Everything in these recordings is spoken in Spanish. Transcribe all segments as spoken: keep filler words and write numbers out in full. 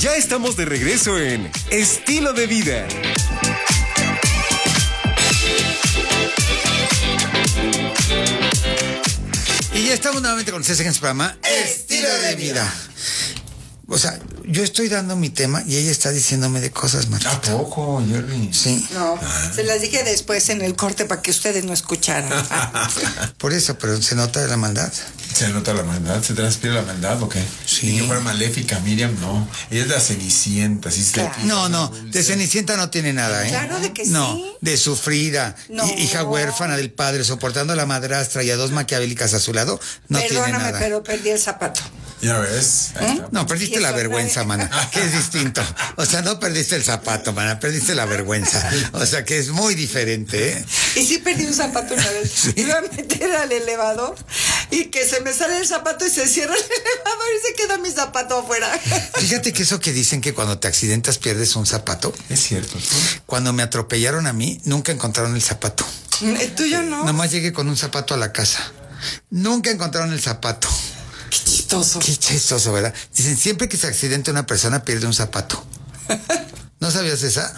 Ya estamos de regreso en Estilo de Vida. Y ya estamos nuevamente con ustedes en su programa Estilo de Vida. O sea, yo estoy dando mi tema y ella está diciéndome de cosas, Marta. ¿A poco, Jerry? Sí. No, ah. se las dije después en el corte para que ustedes no escucharan. Por eso, pero se nota la maldad. ¿Se nota la maldad? ¿Se transpira la maldad o qué? Sí. Y que fuera maléfica, Miriam, no. Ella es la Cenicienta, ¿sí? Claro. No, no, de Cenicienta no tiene nada, ¿eh? Claro de que no, sí. No, de sufrida, no. hija huérfana del padre, soportando a la madrastra y a dos maquiavélicas a su lado, no Perdóname, tiene nada. pero perdí el zapato. Ya ves. ¿Eh? No, perdiste la vergüenza, mana, que es distinto. O sea, no perdiste el zapato, mana, perdiste la vergüenza. O sea, que es muy diferente, ¿eh? Y sí perdí un zapato una vez. Sí. Iba a meter al elevador y que se me sale el zapato y se cierra el elevador y se queda mi zapato afuera. Fíjate que eso que dicen que cuando te accidentas pierdes un zapato. Es cierto. ¿Sí? Cuando me atropellaron a mí, nunca encontraron el zapato. ¿El tuyo no? Nomás llegué con un zapato a la casa. Nunca encontraron el zapato. Qué chistoso. Qué chistoso, ¿verdad? Dicen, siempre que se accidenta una persona pierde un zapato. ¿No sabías esa?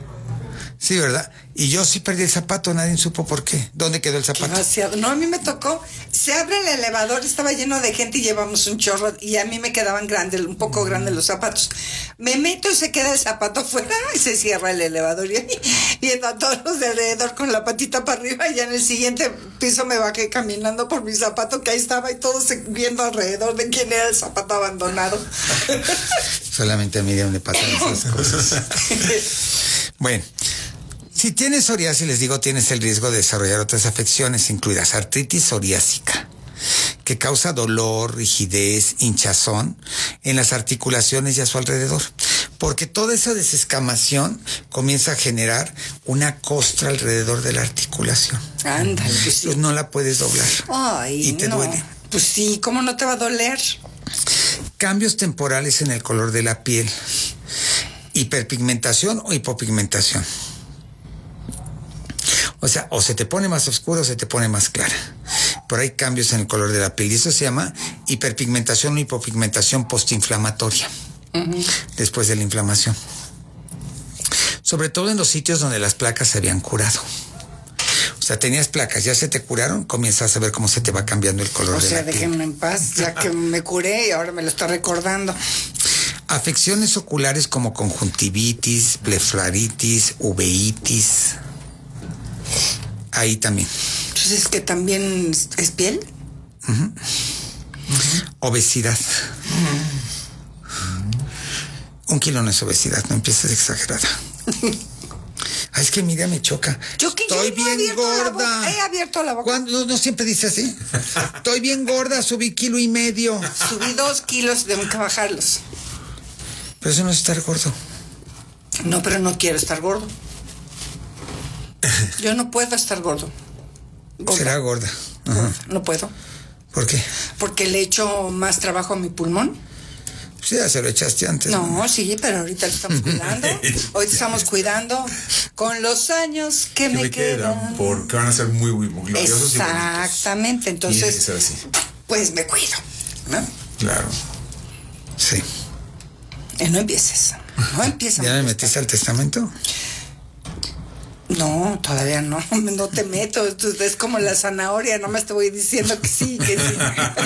Sí, ¿verdad? Y yo sí perdí el zapato, nadie supo por qué. ¿Dónde quedó el zapato? Demasiado. No, a mí me tocó. Se abre el elevador, estaba lleno de gente y llevamos un chorro y a mí me quedaban grandes, un poco grandes los zapatos. Me meto y se queda el zapato fuera y se cierra el elevador. Y a mí, viendo a todos los de alrededor con la patita para arriba, y ya en el siguiente piso me bajé caminando por mi zapato que ahí estaba y todos viendo alrededor de quién era el zapato abandonado. Solamente a Miriam le pasan esas cosas. Bueno. Si tienes psoriasis, les digo, tienes el riesgo de desarrollar otras afecciones, incluidas artritis psoriásica, que causa dolor, rigidez, hinchazón en las articulaciones y a su alrededor. Porque toda esa desescamación comienza a generar una costra alrededor de la articulación. Ándale, pues sí. Pues no la puedes doblar. Ay, y te no. duele. Pues sí, ¿cómo no te va a doler? Cambios temporales en el color de la piel. Hiperpigmentación o hipopigmentación. O sea, o se te pone más oscura o se te pone más clara. Pero hay cambios en el color de la piel y eso se llama hiperpigmentación o hipopigmentación postinflamatoria. Uh-huh. Después de la inflamación. Sobre todo en los sitios donde las placas se habían curado. O sea, tenías placas, ya se te curaron, comienzas a ver cómo se te va cambiando el color o de sea, la piel. Déjenme en paz, ya que me curé y ahora me lo está recordando. Afecciones oculares como conjuntivitis, blefaritis, uveitis. Ahí también. Entonces, ¿que también es piel? Uh-huh. Uh-huh. Obesidad. Uh-huh. Un kilo no es obesidad, no empieces exagerada. Ay, es que mira, me choca. Yo que Estoy yo bien no he gorda. La he abierto la boca. ¿Cuándo? No, no siempre dice así. Estoy bien gorda, subí kilo y medio. Subí dos kilos, tengo que bajarlos. Pero eso no es estar gordo. No, pero no quiero estar gordo. Yo no puedo estar gordo. Gorda. Será gorda. Ajá. No puedo. ¿Por qué? Porque le echo más trabajo a mi pulmón. Sí, ya se lo echaste antes. No, ¿no? Sí, pero ahorita lo estamos cuidando. Hoy estamos cuidando con los años que, que me, me quedan. quedan. Porque van a ser muy, muy gloriosos. Exactamente, y entonces. Tiene que ser así. Pues me cuido, ¿no? Claro. Sí. Y no empieces. No empieces. ¿Ya me metiste al testamento? No, todavía no, no te meto, es como la zanahoria, nomás te voy diciendo que sí, que sí.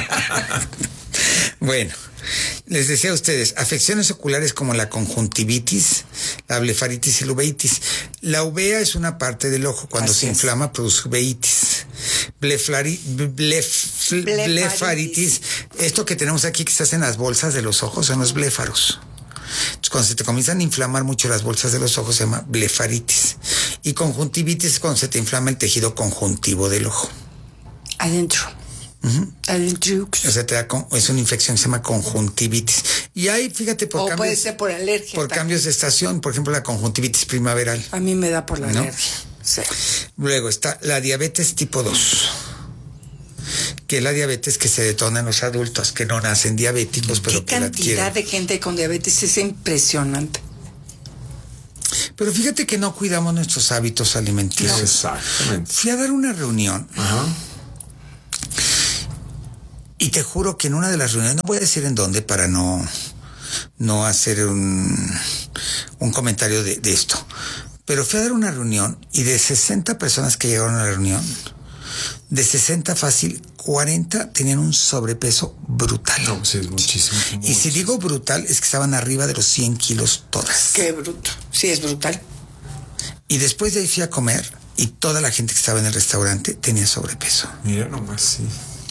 Bueno, les decía a ustedes, afecciones oculares como la conjuntivitis, la blefaritis y la uveitis. La uvea es una parte del ojo, cuando Así se es. inflama produce uveitis. Blefari, blef, blefaritis. blefaritis, esto que tenemos aquí que se hace en las bolsas de los ojos son los bléfaros. Entonces, cuando se te comienzan a inflamar mucho las bolsas de los ojos se llama blefaritis. Y conjuntivitis es cuando se te inflama el tejido conjuntivo del ojo. Adentro. Uh-huh. Adentro. O sea, te da con, es una infección que se llama conjuntivitis. Y ahí, fíjate, por o cambios... puede ser por alergia. Por también. cambios de estación, por ejemplo, la conjuntivitis primaveral. A mí me da por la ¿no? alergia. Sí. Luego está la diabetes tipo dos. Que es la diabetes que se detona en los adultos, que no nacen diabéticos, pero que la adquieren. ¿Qué cantidad de gente con diabetes? Es impresionante. Pero fíjate que no cuidamos nuestros hábitos alimenticios. No, exactamente. Fui a dar una reunión. Ajá. Y te juro que en una de las reuniones, no voy a decir en dónde para no, no hacer un, un comentario de, de esto. Pero fui a dar una reunión y de sesenta personas que llegaron a la reunión, de sesenta fácil, cuarenta tenían un sobrepeso brutal. No, pues es muchísimo. Y muchísimo. si digo brutal, es que estaban arriba de los cien kilos todas. Qué bruto. Sí, es brutal. Y después de ahí fui a comer y toda la gente que estaba en el restaurante tenía sobrepeso. Mira nomás, sí.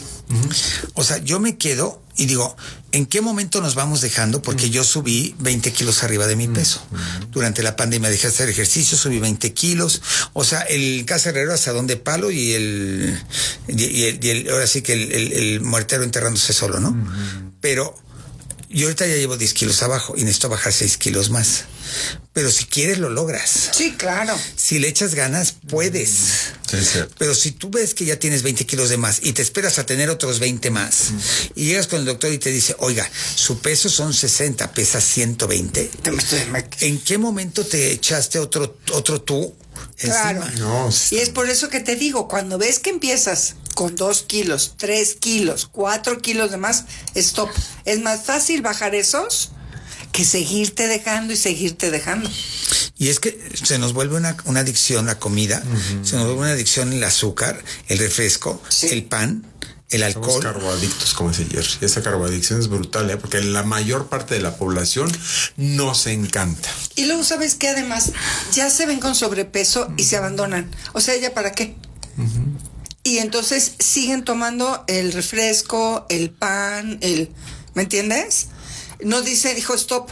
O sea, yo me quedo y digo, ¿en qué momento nos vamos dejando? Porque yo subí veinte kilos arriba de mi peso. Durante la pandemia dejé de hacer ejercicio, subí veinte kilos. O sea, el Casa Herrero hasta donde palo y el, y, y el, y el ahora sí que el, el, el muertero enterrándose solo, ¿no? Uh-huh. Pero yo ahorita ya llevo diez kilos abajo y necesito bajar seis kilos más. Pero si quieres lo logras. Sí, claro. Si le echas ganas, puedes. Sí, es cierto. Pero si tú ves que ya tienes veinte kilos de más y te esperas a tener otros veinte más, mm. y llegas con el doctor y te dice, oiga, su peso son sesenta, pesa ciento veinte. ¿En qué momento te echaste otro, otro tú Claro. encima? No, Y es por eso que te digo, cuando ves que empiezas con dos kilos, tres kilos, cuatro kilos de más, stop. Es más fácil bajar esos que seguirte dejando y seguirte dejando. Y es que se nos vuelve una, una adicción la comida, uh-huh. se nos vuelve una adicción el azúcar, el refresco, sí. el pan, el alcohol. Somos carboadictos, como dice Jerry. Esa carboadicción es brutal, ¿eh? Porque la mayor parte de la población nos encanta. Y luego, ¿sabes qué? Además, ya se ven con sobrepeso y se abandonan. O sea, ¿ya para qué? Uh-huh. Y entonces siguen tomando el refresco, el pan, el... ¿Me entiendes? No dice, dijo, stop.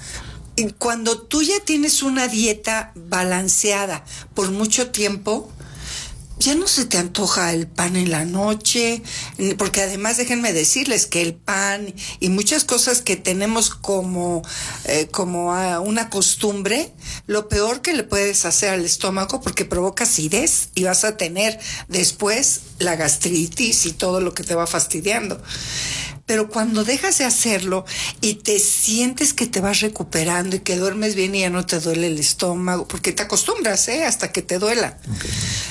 Y cuando tú ya tienes una dieta balanceada por mucho tiempo, ya no se te antoja el pan en la noche, porque además déjenme decirles que el pan y muchas cosas que tenemos como, eh, como a una costumbre, lo peor que le puedes hacer al estómago, porque provoca acidez y vas a tener después la gastritis y todo lo que te va fastidiando. Pero cuando dejas de hacerlo y te sientes que te vas recuperando y que duermes bien y ya no te duele el estómago, porque te acostumbras, ¿eh? Hasta que te duela. Okay.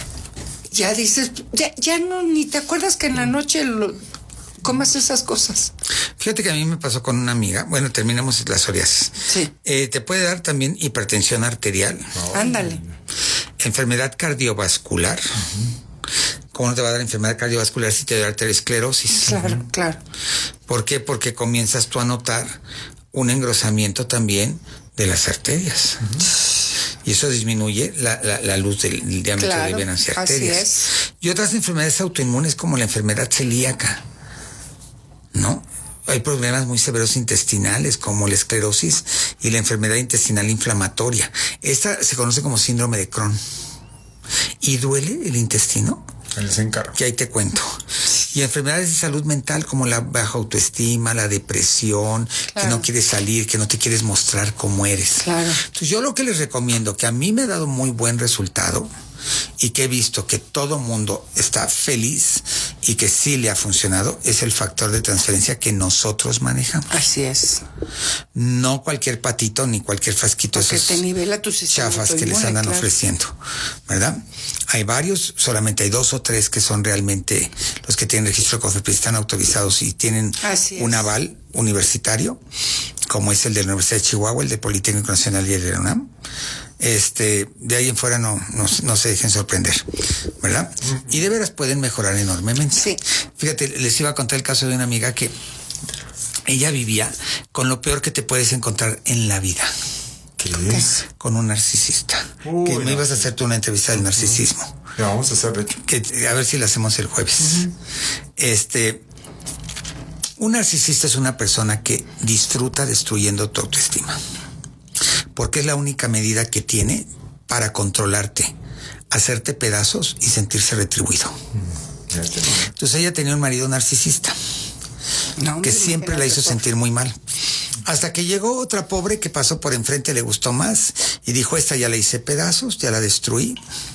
Ya dices, ya, ya no, ni te acuerdas que en la noche lo, comas esas cosas. Fíjate que a mí me pasó con una amiga, bueno, terminamos la psoriasis. Sí. Eh, te puede dar también hipertensión arterial. Oh. Ándale. Enfermedad cardiovascular. Uh-huh. ¿Cómo no te va a dar enfermedad cardiovascular si te da arteriosclerosis? Claro, uh-huh. claro. ¿Por qué? Porque comienzas tú a notar un engrosamiento también de las arterias. Uh-huh. Y eso disminuye la, la, la luz del, del diámetro claro, de venas y arterias. Así es. Y otras enfermedades autoinmunes como la enfermedad celíaca, ¿no? Hay problemas muy severos intestinales como la esclerosis y la enfermedad intestinal inflamatoria. Esta se conoce como síndrome de Crohn. ¿Y duele el intestino? Él se encarga. Que ahí te cuento. Y enfermedades de salud mental como la baja autoestima, la depresión, claro. que no quieres salir, que no te quieres mostrar cómo eres. Claro. Entonces yo lo que les recomiendo, que a mí me ha dado muy buen resultado y que he visto que todo mundo está feliz y que sí le ha funcionado, es el factor de transferencia que nosotros manejamos. Así es. No cualquier patito ni cualquier frasquito de esos te nivela tu chafas que les andan claro. ofreciendo, ¿verdad? Hay varios, solamente hay dos o tres que son realmente los que tienen registro de COFEPRIS, están autorizados y tienen un aval universitario, como es el de la Universidad de Chihuahua, el de Politécnico Nacional y el de la UNAM. Este, de ahí en fuera no, no, no se dejen sorprender, ¿verdad? Uh-huh. Y de veras pueden mejorar enormemente. Sí. Fíjate, les iba a contar el caso de una amiga que ella vivía con lo peor que te puedes encontrar en la vida. ¿Qué es? Con un narcisista. Uy, que me no. ibas a hacer tú una entrevista del narcisismo. La vamos a hacer, de hecho. Que, a ver si la hacemos el jueves. Uh-huh. Este, un narcisista es una persona que disfruta destruyendo tu autoestima. Porque es la única medida que tiene para controlarte, hacerte pedazos y sentirse retribuido. Mm, Entonces ella tenía un marido narcisista no, que siempre la hizo sentir muy mal. Hasta que llegó otra pobre que pasó por enfrente, le gustó más y dijo, esta ya la hice pedazos, ya la destruí.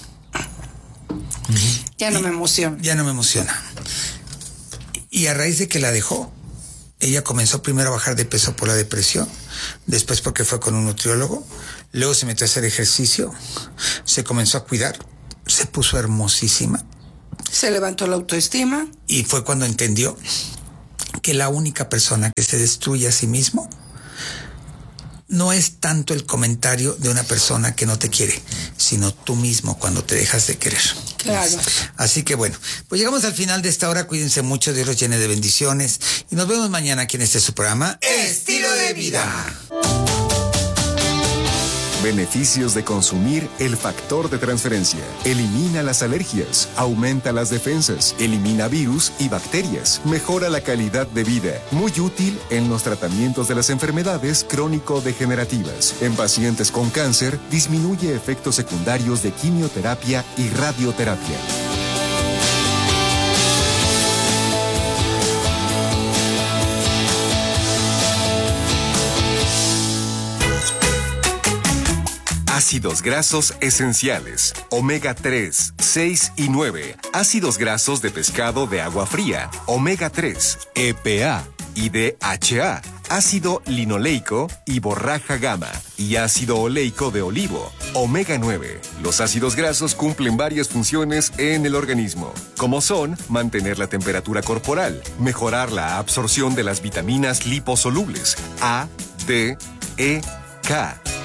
Ya no y me emociona. Ya no me emociona. Y a raíz de que la dejó, ella comenzó primero a bajar de peso por la depresión, después porque fue con un nutriólogo, luego se metió a hacer ejercicio, se comenzó a cuidar, se puso hermosísima. Se levantó la autoestima. Y fue cuando entendió que la única persona que se destruye a sí mismo no es tanto el comentario de una persona que no te quiere, sino tú mismo cuando te dejas de querer. Claro. Así que bueno, pues llegamos al final de esta hora. Cuídense mucho, Dios los llene de bendiciones y nos vemos mañana aquí en este su programa Estilo de Vida. Beneficios de consumir el factor de transferencia. Elimina las alergias, aumenta las defensas, elimina virus y bacterias, mejora la calidad de vida. Muy útil en los tratamientos de las enfermedades crónico-degenerativas. En pacientes con cáncer, disminuye efectos secundarios de quimioterapia y radioterapia. Ácidos grasos esenciales, omega tres, seis y nueve. Ácidos grasos de pescado de agua fría, omega tres, E P A y D H A. Ácido linoleico y borraja gamma. Y ácido oleico de olivo, omega nueve. Los ácidos grasos cumplen varias funciones en el organismo, como son mantener la temperatura corporal, mejorar la absorción de las vitaminas liposolubles A, D, E, K,